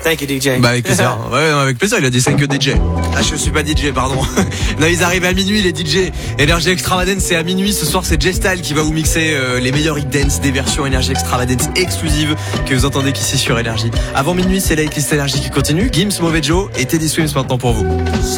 Thank you, DJ. Bah avec plaisir. Ouais, non, avec plaisir. Il a dit thank you DJ. Ah, je suis pas DJ, pardon. Non, ils arrivent à minuit les DJ. Énergie Extravagance, c'est à minuit. Ce soir, c'est J-Style qui va vous mixer les meilleurs hits dance, des versions Énergie Extravagance exclusives que vous entendez qu'ici sur Énergie. Avant minuit, c'est la hitlist Énergie qui continue. Gims, Mauvais Joe et Teddy Swims maintenant pour vous.